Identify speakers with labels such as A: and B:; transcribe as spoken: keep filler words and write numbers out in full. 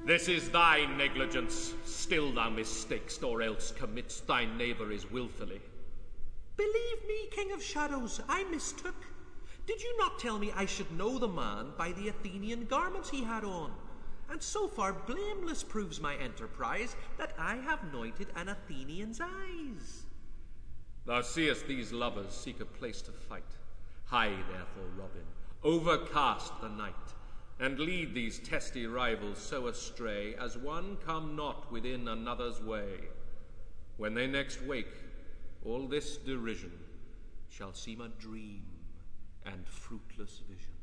A: This is thy negligence. Still thou mistakest, or else commits thy knaveries wilfully.
B: Believe me, King of Shadows, I mistook. Did you not tell me I should know the man by the Athenian garments he had on? And so far blameless proves my enterprise that I have anointed an Athenian's eyes.
A: Thou seest these lovers seek a place to fight. Hie, therefore, Robin, overcast the night, and lead these testy rivals so astray as one come not within another's way. When they next wake, all this derision shall seem a dream and fruitless vision.